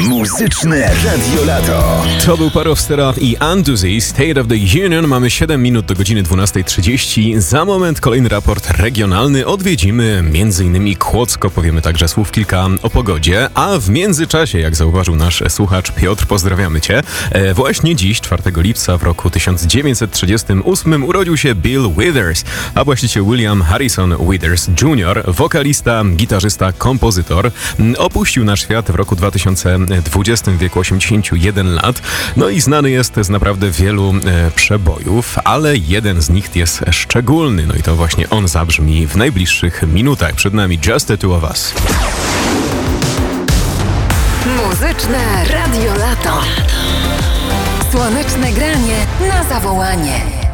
Muzyczne Radio Lato. To był Pair of Stereo i Anduzy, State of the Union. Mamy 7 minut do godziny 12:30. Za moment kolejny raport regionalny. Odwiedzimy m.in. Kłodzko, powiemy także słów kilka o pogodzie, a w międzyczasie, jak zauważył nasz słuchacz Piotr, pozdrawiamy Cię, właśnie dziś, 4 lipca w roku 1938 urodził się Bill Withers, a właściwie William Harrison Withers Jr., wokalista, gitarzysta, kompozytor. Opuścił nasz świat w roku 2020 w wieku 81 lat. No i znany jest z naprawdę wielu przebojów, ale jeden z nich jest szczególny. No i to właśnie on zabrzmi w najbliższych minutach. Przed nami Just the Two of Us. Muzyczne Radio Lato. Słoneczne granie na zawołanie.